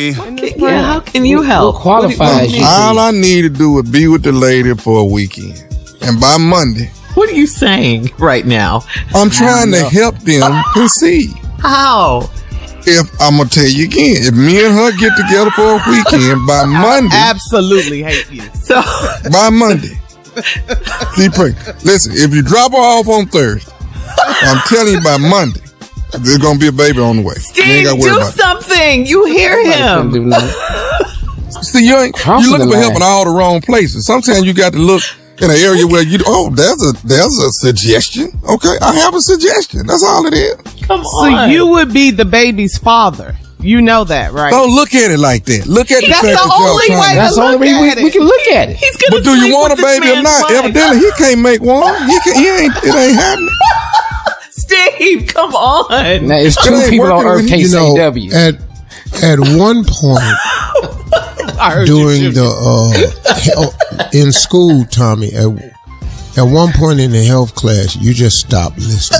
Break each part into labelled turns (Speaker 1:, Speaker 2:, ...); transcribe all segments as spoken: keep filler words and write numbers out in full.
Speaker 1: see,
Speaker 2: yeah, how can you help?
Speaker 3: What qualifies you?
Speaker 1: All I need to do is be with the lady for a weekend, and by Monday.
Speaker 2: What are you saying right now?
Speaker 1: I'm trying to help them conceive.
Speaker 2: How?
Speaker 1: If I'm gonna tell you again, if me and her get together for a weekend by Monday,
Speaker 4: I absolutely hate you.
Speaker 2: So
Speaker 1: by Monday, see, pray. Listen, if you drop her off on Thursday, I'm telling you by Monday, there's gonna be a baby on the way.
Speaker 2: Steve, you do something. You hear him.
Speaker 1: See, you ain't you looking for help in all the wrong places. Sometimes you got to look in an area where you oh, there's a there's a suggestion. Okay, I have a suggestion. That's all it is.
Speaker 2: Come
Speaker 4: So
Speaker 2: on.
Speaker 4: you would be the baby's father. You know that, right?
Speaker 1: Don't look at it like that. Look at the
Speaker 4: That's
Speaker 1: fact
Speaker 4: the
Speaker 1: that y'all
Speaker 4: only
Speaker 1: trying
Speaker 4: way
Speaker 1: to-
Speaker 4: to
Speaker 3: That's the only
Speaker 4: look
Speaker 3: way we,
Speaker 4: at
Speaker 3: we
Speaker 4: it.
Speaker 3: can look at it.
Speaker 2: He's gonna
Speaker 1: But do you
Speaker 2: sleep
Speaker 1: want a
Speaker 2: with this
Speaker 1: baby or
Speaker 2: man's
Speaker 1: not?
Speaker 2: wife.
Speaker 1: Evidently, he can't make one. He, can, he ain't. It ain't happening.
Speaker 2: Steve, come on.
Speaker 3: Now, it's
Speaker 1: It
Speaker 3: two
Speaker 1: ain't
Speaker 3: people on
Speaker 1: working
Speaker 3: Earth
Speaker 1: with-
Speaker 3: can't
Speaker 5: You
Speaker 3: say
Speaker 5: know,
Speaker 3: W.
Speaker 5: at at one point
Speaker 4: I heard
Speaker 5: during
Speaker 4: you,
Speaker 5: the uh, hel- in school, Tommy, at, at one point in the health class, you just stopped listening.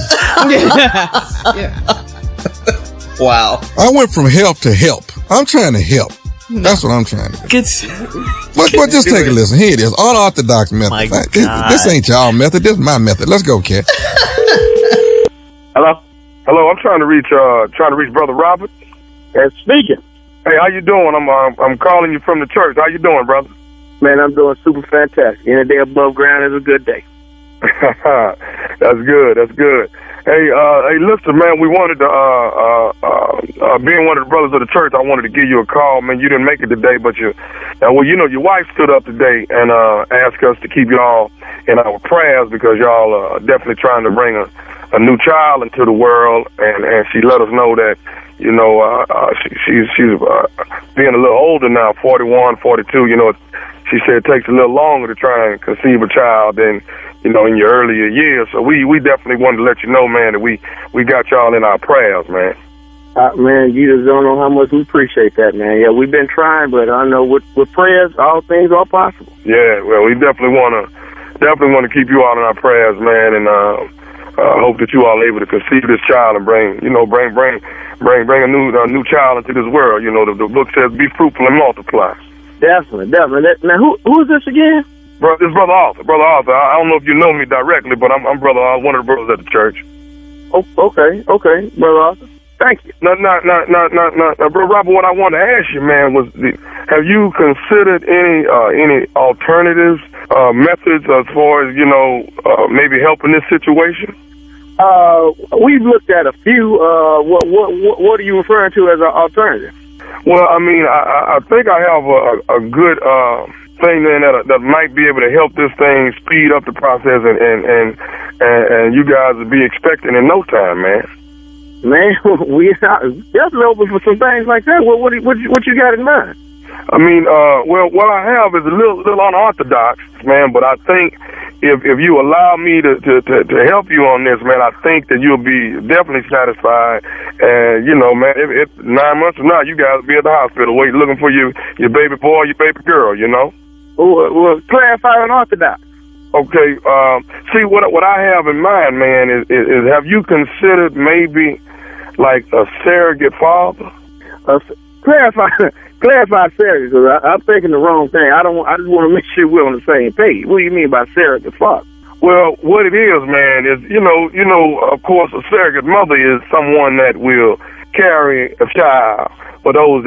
Speaker 2: Wow.
Speaker 1: I went from help to help. I'm trying to help. That's what I'm trying to do.
Speaker 2: Good.
Speaker 1: But, but just
Speaker 2: do
Speaker 1: take a
Speaker 2: it.
Speaker 1: listen. Here it is. Unorthodox method.
Speaker 2: My
Speaker 1: This,
Speaker 2: God.
Speaker 1: this ain't y'all method. This is my method. Let's go, Cat.
Speaker 6: Hello? Hello, I'm trying to reach uh trying to reach Brother Robert.
Speaker 7: That's speaking.
Speaker 6: Hey, how you doing? I'm uh, I'm calling you from the church. How you doing, brother?
Speaker 7: Man, I'm doing super fantastic. Any day above ground is a good day.
Speaker 6: That's good. That's good. Hey, uh, hey, listen, man, we wanted to, uh, uh, uh, uh, being one of the brothers of the church, I wanted to give you a call. Man, you didn't make it today, but you, uh, well, you know, your wife stood up today and, uh, asked us to keep y'all in our prayers because y'all are definitely trying to bring a, a new child into the world. And, and she let us know that, you know, uh, uh she, she's, she's, uh, being a little older now, forty-one, forty-two, you know, she said it takes a little longer to try and conceive a child than, you know, in your earlier years. So we, we definitely wanted to let you know, man, that we, we got y'all in our prayers, man.
Speaker 7: Uh, man, you just don't know how much we appreciate that, man. Yeah, we've been trying, but I know with, with prayers, all things are possible.
Speaker 6: Yeah, well, we definitely want to definitely want to keep you all in our prayers, man, and uh, uh, hope that you all are able to conceive this child and bring, you know, bring bring bring bring a new a new child into this world. You know, the, the book says, "Be fruitful and multiply."
Speaker 7: Definitely, definitely. Now, who who is this again?
Speaker 6: Bro, this brother Arthur, brother Arthur. I, I don't know if you know me directly, but I'm, I'm brother, uh, one of the brothers at the church.
Speaker 7: Oh, okay, okay, brother Arthur. Thank you.
Speaker 6: No, no, no, no, no, no, no, bro, Robert. What I wanted to ask you, man, was the, have you considered any uh, any alternatives, uh, methods as far as you know, uh, maybe helping this situation?
Speaker 7: Uh, we've looked at a few. Uh, what what what, what are you referring to as an alternative?
Speaker 6: Well, I mean, I, I think I have a, a good uh, thing then that that might be able to help this thing speed up the process, and and and, and, and you guys will be expecting in no time, man.
Speaker 7: Man, we definitely open for some things like that. What what what you, what you got in mind?
Speaker 6: I mean, uh, well, what I have is a little little unorthodox, man. But I think if if you allow me to, to, to, to help you on this, man, I think that you'll be definitely satisfied. And you know, man, if, if nine months from now, you guys will be at the hospital waiting, looking for you, your baby boy, your baby girl. You know.
Speaker 7: Well, well clarify unorthodox.
Speaker 6: Okay. Um, see, what what I have in mind, man, is, is, is have you considered maybe like a surrogate father?
Speaker 7: Uh, clarify. Clarify surrogate, because I'm thinking the wrong thing. I don't. I just want to make sure we're on the same page. What do you mean by surrogate father?
Speaker 6: Well, what it is, man, is you know, you know, of course, a surrogate mother is someone that will carry a child for those that